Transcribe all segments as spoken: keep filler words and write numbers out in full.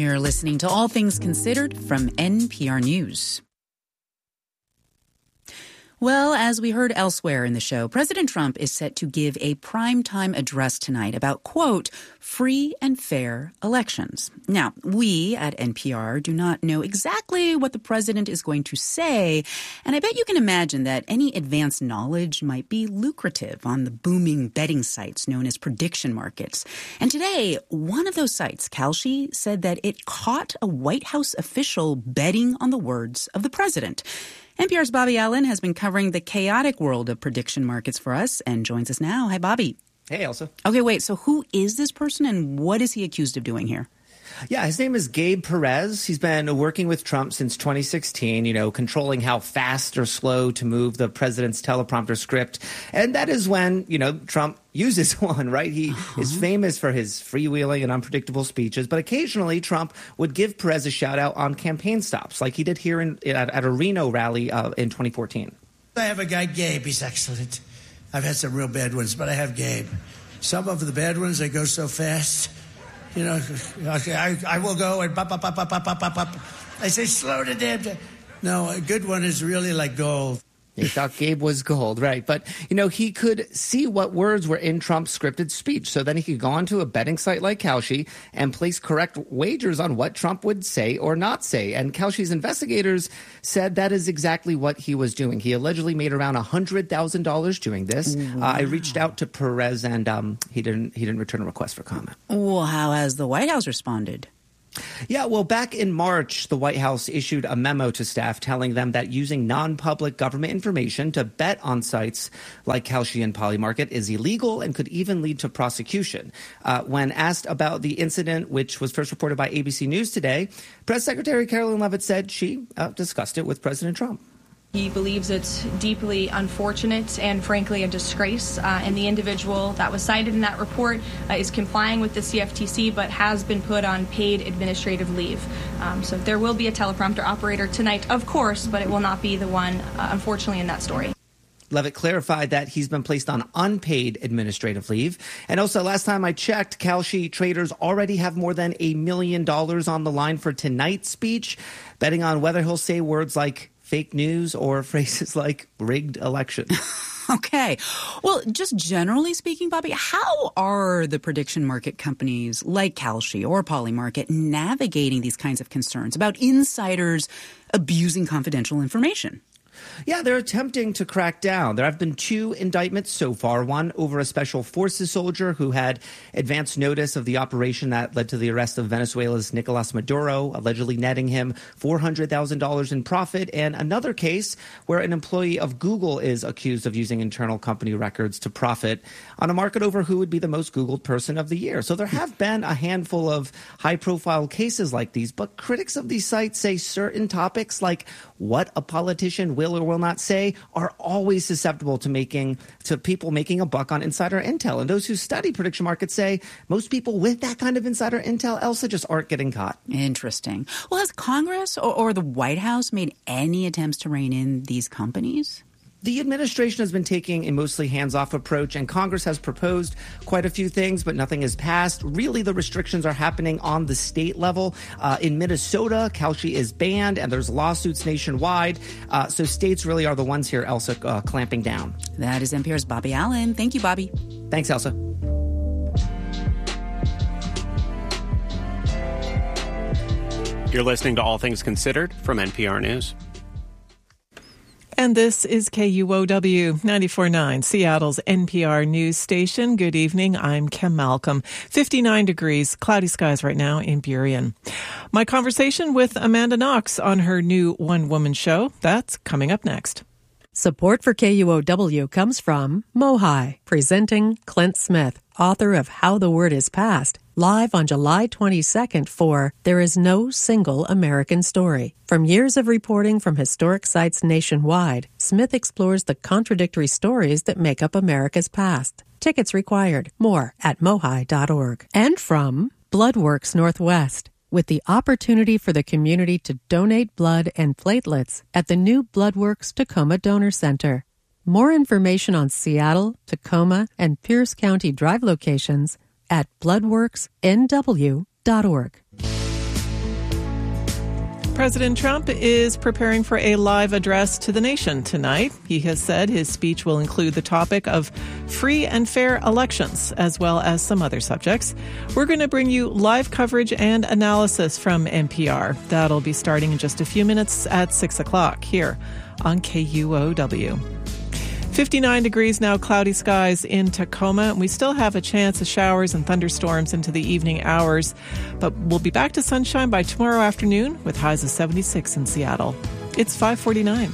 You're listening to All Things Considered from N P R News. Well, as we heard elsewhere in the show, President Trump is set to give a primetime address tonight about, quote, free and fair elections. Now, we at N P R do not know exactly what the president is going to say, and I bet you can imagine that any advanced knowledge might be lucrative on the booming betting sites known as prediction markets. And today, one of those sites, Kalshi, said that it caught a White House official betting on the words of the president. N P R's Bobby Allen has been covering the chaotic world of prediction markets for us and joins us now. Hi, Bobby. Hey, Elsa. Okay, wait. So who is this person and what is he accused of doing here? Yeah, his name is Gabe Perez. He's been working with Trump since twenty sixteen, you know, controlling how fast or slow to move the president's teleprompter script. And that is when, you know, Trump uses one, right? He uh-huh. is famous for his freewheeling and unpredictable speeches, but occasionally Trump would give Perez a shout out on campaign stops, like he did here in, at, at a Reno rally uh, in twenty fourteen. I have a guy, Gabe. He's excellent. I've had some real bad ones, but I have Gabe. Some of the bad ones, they go so fast. You know, I, I will go and pop, pop, pop, pop, pop, pop, pop, pop. I say, slow the damn down. No, a good one is really like gold. He thought Gabe was gold, right? But, you know, he could see what words were in Trump's scripted speech. So then he could go onto a betting site like Kalshi and place correct wagers on what Trump would say or not say. And Kalshi's investigators said that is exactly what he was doing. He allegedly made around one hundred thousand dollars doing this. Wow. Uh, I reached out to Perez and um, he didn't he didn't return a request for comment. Well, how has the White House responded? Yeah, well, back in March, the White House issued a memo to staff telling them that using non-public government information to bet on sites like Kalshi and Polymarket is illegal and could even lead to prosecution. Uh, when asked about the incident, which was first reported by A B C News today, Press Secretary Carolyn Leavitt said she uh, discussed it with President Trump. He believes it's deeply unfortunate and, frankly, a disgrace. Uh, and the individual that was cited in that report uh, is complying with the C F T C but has been put on paid administrative leave. Um, so there will be a teleprompter operator tonight, of course, but it will not be the one, uh, unfortunately, in that story. Leavitt clarified that he's been placed on unpaid administrative leave. And also, last time I checked, Kalshi traders already have more than a million dollars on the line for tonight's speech, betting on whether he'll say words like fake news or phrases like rigged election. Okay. Well, just generally speaking, Bobby, how are the prediction market companies like Kalshi or Polymarket navigating these kinds of concerns about insiders abusing confidential information? Yeah, they're attempting to crack down. There have been two indictments so far, one over a special forces soldier who had advance notice of the operation that led to the arrest of Venezuela's Nicolas Maduro, allegedly netting him four hundred thousand dollars in profit, and another case where an employee of Google is accused of using internal company records to profit on a market over who would be the most Googled person of the year. So there have been a handful of high-profile cases like these, but critics of these sites say certain topics like what a politician will or will not say are always susceptible to making to people making a buck on insider intel. And those who study prediction markets say most people with that kind of insider intel, Elsa, just aren't getting caught. Interesting. Well, has Congress or, or the White House made any attempts to rein in these companies? The administration has been taking a mostly hands-off approach, and Congress has proposed quite a few things, but nothing has passed. Really, the restrictions are happening on the state level. Uh, in Minnesota, Kalshi is banned, and there's lawsuits nationwide. Uh, so states really are the ones here, Elsa, uh, clamping down. That is N P R's Bobby Allen. Thank you, Bobby. Thanks, Elsa. You're listening to All Things Considered from N P R News. And this is K U O W ninety-four point nine, Seattle's N P R news station. Good evening. I'm Kim Malcolm. fifty-nine degrees, cloudy skies right now in Burien. My conversation with Amanda Knox on her new one-woman show, that's coming up next. Support for K U O W comes from Mohi, presenting Clint Smith, author of How the Word is Passed, live on July twenty-second for There Is No Single American Story. From years of reporting from historic sites nationwide, Smith explores the contradictory stories that make up America's past. Tickets required. More at mohi dot org. And from Bloodworks Northwest, with the opportunity for the community to donate blood and platelets at the new Bloodworks Tacoma Donor Center. More information on Seattle, Tacoma, and Pierce County Drive locations at bloodworks n w dot org. President Trump is preparing for a live address to the nation tonight. He has said his speech will include the topic of free and fair elections, as well as some other subjects. We're going to bring you live coverage and analysis from N P R. That'll be starting in just a few minutes at six o'clock here on K U O W. fifty-nine degrees now, cloudy skies in Tacoma. We still have a chance of showers and thunderstorms into the evening hours, but we'll be back to sunshine by tomorrow afternoon with highs of seventy-six in Seattle. It's five forty-nine.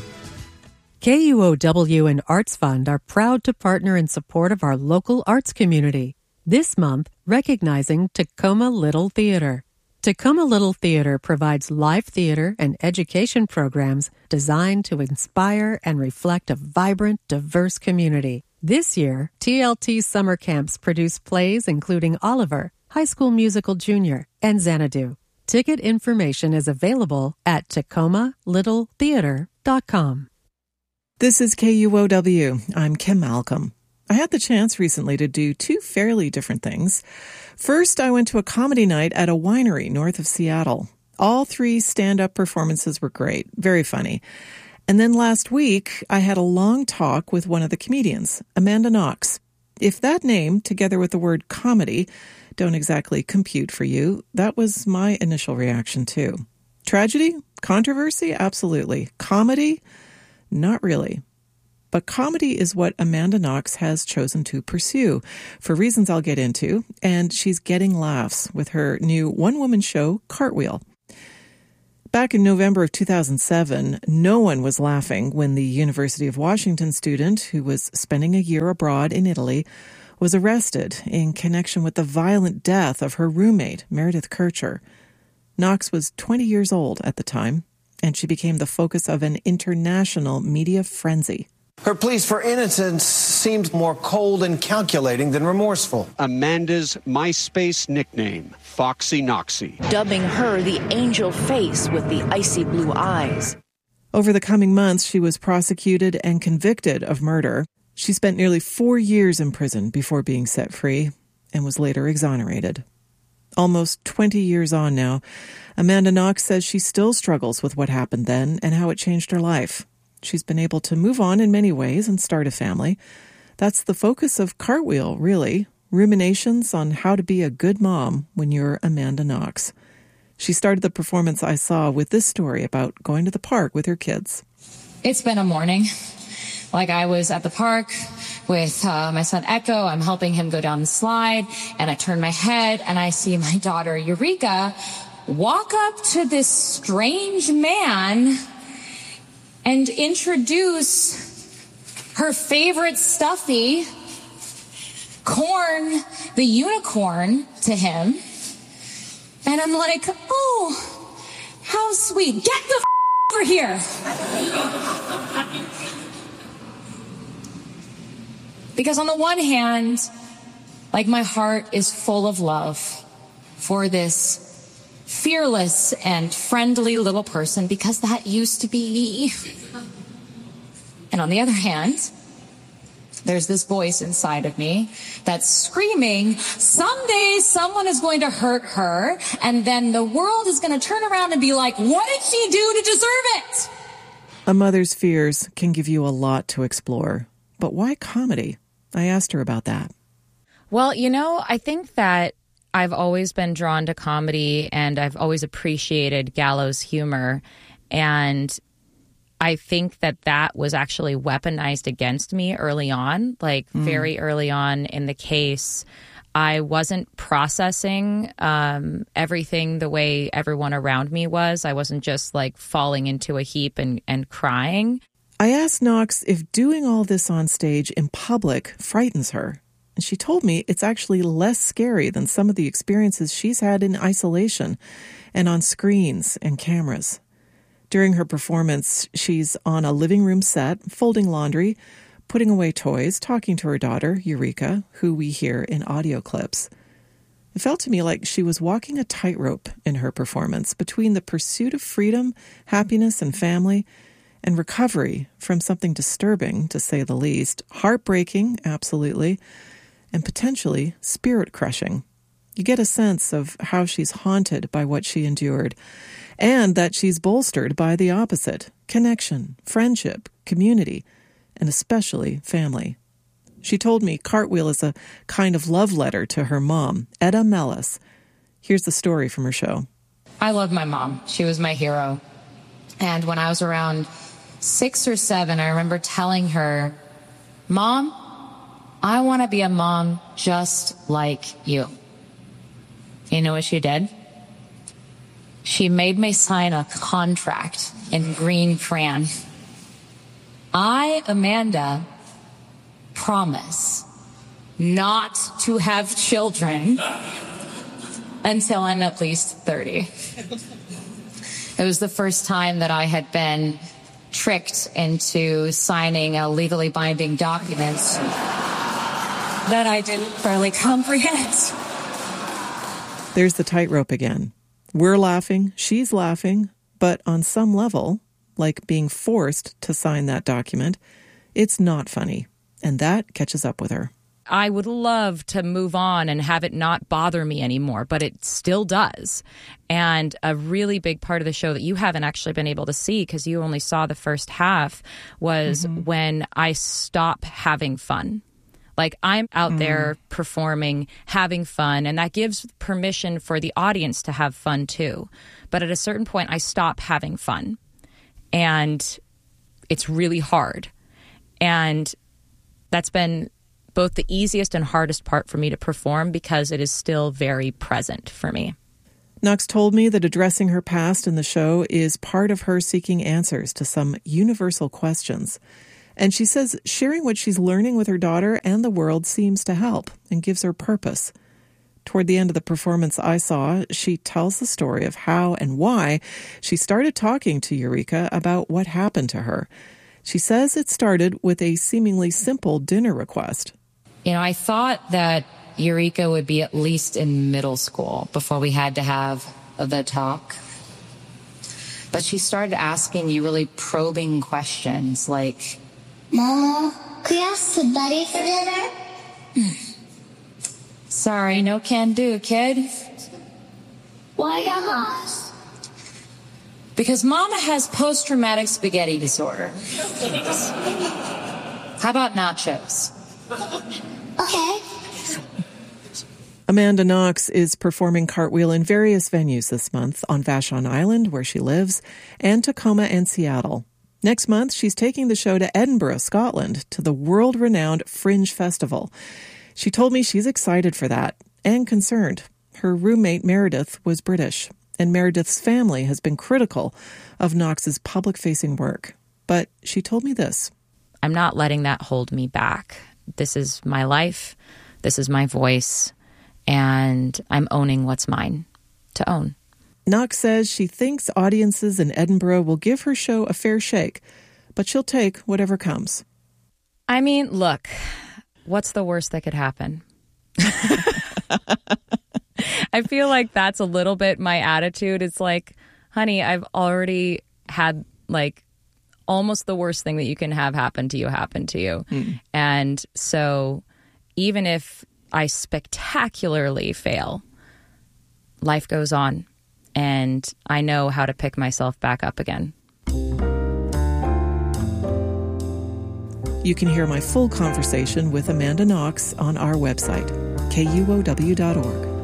K U O W and Arts Fund are proud to partner in support of our local arts community. This month, recognizing Tacoma Little Theater. Tacoma Little Theater provides live theater and education programs designed to inspire and reflect a vibrant, diverse community. This year, T L T summer camps produce plays including Oliver, High School Musical Junior, and Xanadu. Ticket information is available at tacoma little theater dot com. This is K U O W. I'm Kim Malcolm. I had the chance recently to do two fairly different things. First, I went to a comedy night at a winery north of Seattle. All three stand-up performances were great, very funny. And then last week, I had a long talk with one of the comedians, Amanda Knox. If that name, together with the word comedy, don't exactly compute for you, that was my initial reaction too. Tragedy? Controversy? Absolutely. Comedy? Not really. But comedy is what Amanda Knox has chosen to pursue, for reasons I'll get into, and she's getting laughs with her new one-woman show, Cartwheel. Back in November of two thousand seven, no one was laughing when the University of Washington student, who was spending a year abroad in Italy, was arrested in connection with the violent death of her roommate, Meredith Kercher. Knox was twenty years old at the time, and she became the focus of an international media frenzy. Her pleas for innocence seemed more cold and calculating than remorseful. Amanda's MySpace nickname, Foxy Knoxy. Dubbing her the angel face with the icy blue eyes. Over the coming months, she was prosecuted and convicted of murder. She spent nearly four years in prison before being set free and was later exonerated. Almost twenty years on now, Amanda Knox says she still struggles with what happened then and how it changed her life. She's been able to move on in many ways and start a family. That's the focus of Cartwheel, really. Ruminations on how to be a good mom when you're Amanda Knox. She started the performance I saw with this story about going to the park with her kids. It's been a morning. Like I was at the park with uh, my son Echo. I'm helping him go down the slide, and I turn my head and I see my daughter Eureka walk up to this strange man and introduce her favorite stuffy, Corn, the unicorn, to him. And I'm like, oh, how sweet. Get the f- over here. Because on the one hand, like my heart is full of love for this fearless and friendly little person, because that used to be me. And on the other hand, there's this voice inside of me that's screaming, someday someone is going to hurt her, and then the world is going to turn around and be like, what did she do to deserve it? A mother's fears can give you a lot to explore. But why comedy? I asked her about that. Well, you know, I think that I've always been drawn to comedy, and I've always appreciated gallows humor. And I think that that was actually weaponized against me early on, like mm. very early on in the case. I wasn't processing um, everything the way everyone around me was. I wasn't just like falling into a heap and, and crying. I asked Knox if doing all this on stage in public frightens her. And she told me it's actually less scary than some of the experiences she's had in isolation and on screens and cameras. During her performance, she's on a living room set, folding laundry, putting away toys, talking to her daughter, Eureka, who we hear in audio clips. It felt to me like she was walking a tightrope in her performance between the pursuit of freedom, happiness, and family, and recovery from something disturbing, to say the least, heartbreaking, absolutely, and potentially spirit-crushing. You get a sense of how she's haunted by what she endured and that she's bolstered by the opposite: connection, friendship, community, and especially family. She told me Cartwheel is a kind of love letter to her mom, Etta Mellis. Here's the story from her show. I love my mom. She was my hero. And when I was around six or seven, I remember telling her, Mom, I want to be a mom just like you. You know what she did? She made me sign a contract in green crayon. I, Amanda, promise not to have children until I'm at least thirty. It was the first time that I had been tricked into signing a legally binding document that I didn't fairly comprehend. There's the tightrope again. We're laughing, she's laughing, but on some level, like being forced to sign that document, it's not funny. And that catches up with her. I would love to move on and have it not bother me anymore, but it still does. And a really big part of the show that you haven't actually been able to see because you only saw the first half was mm-hmm. when I stop having fun. Like, I'm out mm. there performing, having fun, and that gives permission for the audience to have fun too. But at a certain point, I stop having fun. And it's really hard. And that's been both the easiest and hardest part for me to perform because it is still very present for me. Knox told me that addressing her past in the show is part of her seeking answers to some universal questions. And she says sharing what she's learning with her daughter and the world seems to help and gives her purpose. Toward the end of the performance I saw, she tells the story of how and why she started talking to Eureka about what happened to her. She says it started with a seemingly simple dinner request. You know, I thought that Eureka would be at least in middle school before we had to have the talk. But she started asking you really probing questions like, Mom, could you ask the buddy for dinner? Sorry, no can do, kid. Why not? Because Mama has post-traumatic spaghetti disorder. How about nachos? Okay. Amanda Knox is performing Cartwheel in various venues this month on Vashon Island, where she lives, and Tacoma and Seattle. Next month, she's taking the show to Edinburgh, Scotland, to the world-renowned Fringe Festival. She told me she's excited for that and concerned. Her roommate, Meredith, was British, and Meredith's family has been critical of Knox's public-facing work. But she told me this. I'm not letting that hold me back. This is my life. This is my voice. And I'm owning what's mine to own. Knox says she thinks audiences in Edinburgh will give her show a fair shake, but she'll take whatever comes. I mean, look, what's the worst that could happen? I feel like that's a little bit my attitude. It's like, honey, I've already had like almost the worst thing that you can have happen to you happen to you. Mm. And so even if I spectacularly fail, life goes on. And I know how to pick myself back up again. You can hear my full conversation with Amanda Knox on our website, K U O W dot org.